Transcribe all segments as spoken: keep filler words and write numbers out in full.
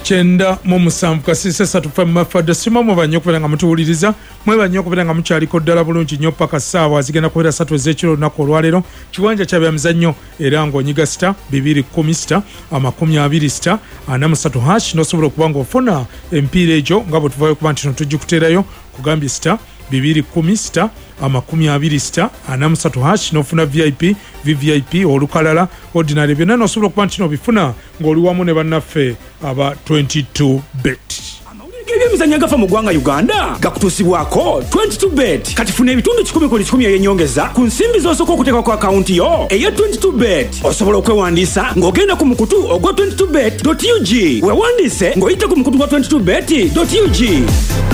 Chenda mu musanvu kasise satufa mafadde sima mu banyo kubera nga mutuwuliriza mwe banyo kubera nga mukyaliko ddala bulungi nnyo paka ssaawa zigenda kubera ssatu ez'ekiro olunaku olwaleero kiwanja kya byamizannyo era ng'onyiga sita bibiri kkumi sita amakumi abiri sita ana musatu hash n'osobola okuba ng'ofuna empiira egyo nga bwe tuvaayo kuba nti no tugikuteerayo kugambye sita bibiri kkumi sita amakumi abiri sita ana musatu hash n'ofuna vip vvip olukalala ordinary byonna n'osobola okuba nti n'obifuna ng'oli wamu ne bannaffe aba twenty-two bet. Ebyemizannyo agafa mu ggwanga Uganda gakutuusibwako twenty-two bet kati funa ebitundu kikumi ku kikumi eby'ennyongeza ku nsimbi z'osooka okuteeka ku akawunti yo eya twenty-two bet. Osobola okwewandiisa ng'ogenda ku mukutu ogwa twenty-two bet dot u g weewandiise ng'oyita ku mukutu gwa twenty-two bet dot u g.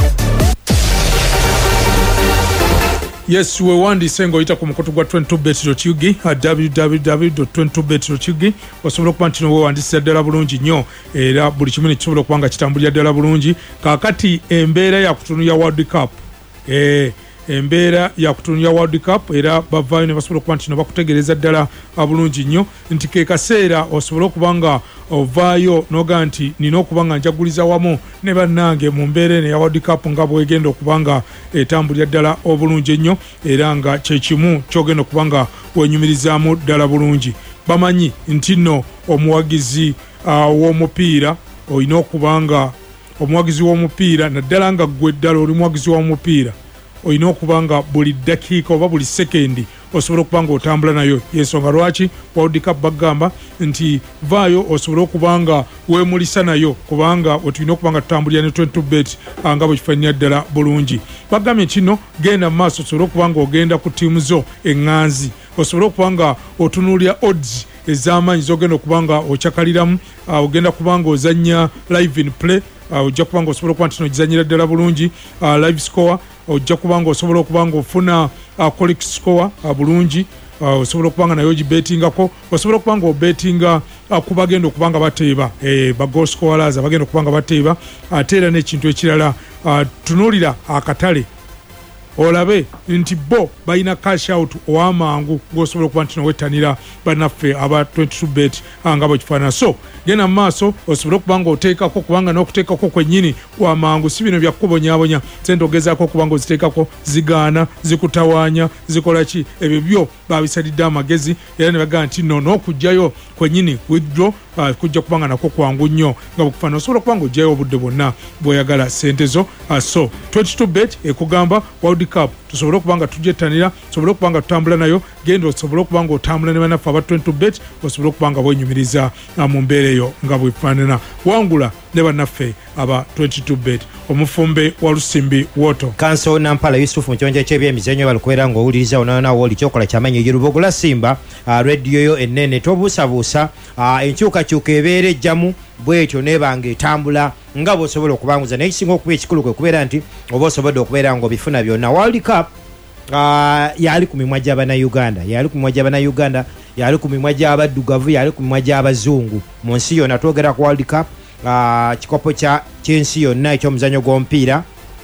Yes, we wandise ng'oyita ku mukutu gwa twenty-two bet dot u g w w w dot twenty-two bet dot u g osobola okuba nti weewandisira ddala bulungi nnyo era buli kimu ne kisobola okuba nga kitambulira ddala bulungi. Kaakati embeera ya kutundu ya World Cup eh embeera ya kutundu ya World Cup era bavaayo ne basobola okuba nti no bakutegereza ddala bulungi nnyo nti ke kaseera osobola okuba nga ovaayo noga nti nina okuba nga njaguliza wamu ne bannange mu mbeera eno ya World Cup nga bwegenda okuba nga etambulira ddala obulungi ennyo era nga kyekimu kyogenda okuba nga wenyumirizaamu ddala bulungi. Bamanyi nti nno omuwagizi uh, w'omupiira olina okuba nga omuwagizi w'omupiira naddala nga ggwe ddala oli muwagizi w'omupiira olina okuba nga buli ddakiika oba buli sekendi osobola okuba nga otambula nayo. Yensonga lwaki World Cup bagamba nti vaayo osobola okuba nga weemulisa nayo kubanga otulina okuba nga tutambulira ne twenty-two bet nga bwe kifaanira ddala bulungi. Bagambye kino genda mu maaso osobola okuba nga ogenda ku ttiimu zo eŋŋanzi osobola okuba nga otunuulira odds ez'amaanyi z'ogenda okuba nga okyakaliramu uh, ogenda kuba nga ozannya live in play uh, ojja kuba nga osobola okuba nti nogizanyira ddala bulungi uh, live score ojja kuba nga osobola okuba nga ofuna uh, correct score uh, bulungi uh, osobola okuba nga nayo ogibetingako osobola okuba nga obetinga uh, ku bagenda okuba nga bateeba eh, ba goal scorers abagenda okuba nga bateeba ate era n'ekintu ekirala uh, tunuulira akatale olabe nti bo balina cash out ow'amangu ng'osobola okuba nti nowettanira bannaffe aba twenty-two bet nga bwe kifaanana. So genda mu maaso osobole okuba nga oteekako kubanga n'okuteekako kwennyini wamangu si bino byakubonyaabonya sente ogezaako okuba nga oziteekako zigaana zikutawaanya zikola ki ebyo byo babisalidde amagezi era ne bagamba nti no n'okugjayo kwennyini withdraw uh, kujja kubanga nako kwangu nnyo nga bwekufaanana osobola okuba nga ojjayo obudde bwonna bw'oyagala sente zo. Uh, so twenty-two bet ekugamba World Cup tusobole okuba nga tugyettanira tusobole okuba nga tutambula nayo genda osobole okuba nga otambula ne bannaffe aba twenty-two bet osobole okuba nga bwenyumiriza uh, mu mbeera eyo nga bwefaanana wangula ne bannaffe aba twenty-two bet. Omufumbe wa Lusimbi Woto Kanso Nampala Yusuf mu kyonja ky'ebyemizannyo balikubeera ng'owuliriza onanawo oli kyokola kyamanyi Lubogola Simba uh, rediyo yo ennene tobuusabuusa uh, enkyukakyuka ebeera ejjamu bwetyo nebanga etambula nga bw'osobola okubanguza naye kisinga okuba ekikulu kwe kubeera nti oba osobodde okubeera ng'obifuna byonna. World Cup uh, yali ku mimwa gy'Abannayuganda yali ku mimwa gy'Abannayuganda yali ku mimwa gy'abaddugavu yali ku mimwa gy'abazungu mu nsi yonna twogera ku World Cup uh, kikopo kya ky'ensi yonna eky'omuzannyo gw'omupiira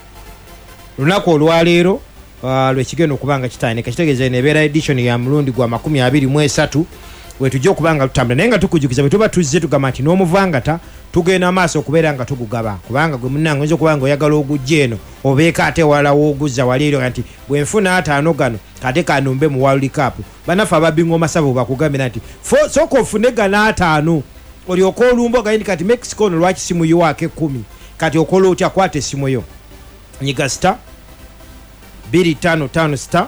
lunaku olwaleero uh, lwekigenda okuba nga kitandika kitegeeza nebeera edition ya mulundi gwa makumi abiri mu esatu wetujja okuba nga tutambula naye nga tukujukiza bwe tuba tuzze tugamba nti n'omuvangata tugenda amaaso okubeera nga tugugaba kubanga gwe munnange oyinza okuba nga oyagala ogujja eno obeeka ate wala wooguzza waleero nti bwe nfuna ataano gano kate kanumbe mu World Cup bannaffe ababinga omasabo bakugambira nti sooka ofune gana ataano olyoka olumba ogambye nti kati Mexico no lwaki simu yiwaako ekkumi kati okola otya kwata essimu yo nyiga sita bbiri ttaano ttaano sita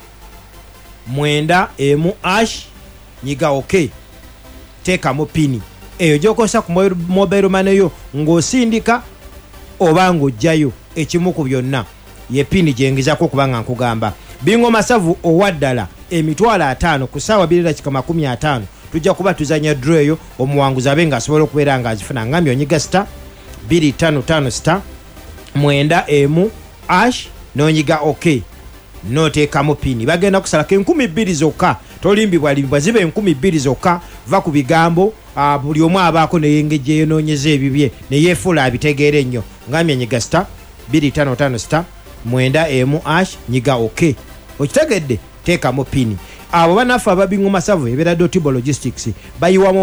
mwenda emu ash nyiga ok teekamu pini eyo gyokozesa ku mobile money yo ng'osindika oba ng'ojjayo ekimu ku byonna ye pini gyengezako kubanga nkugamba bingo masavu owaddala emitwalo ataano ku ssaawa bbiri dakika makumi ataano tujja kuba tuzanya draw eyo omuwanguzi abe ng'asobola okubeera ng'azifuna ngambye onyiga sita bbiri ttaano ttaano sita mwenda emu ash n'onyiga ok noteekamu pini bagenda kusalako enkumi bbiri zokka tolimbibwa limbibwa ziba enkumi bbiri zokka va ku bigambo uh, buli omu abaako neyengejja eyonoonyeza ebibye neyeefuula abitegeera ennyo ngambye nyiga sita bbiri ttaano ttaano sita mwenda emu ash nyiga ok okitegedde teekamu pini abo bannaffe ababingo masavu ebeera Dotibo Logistics bayiwamu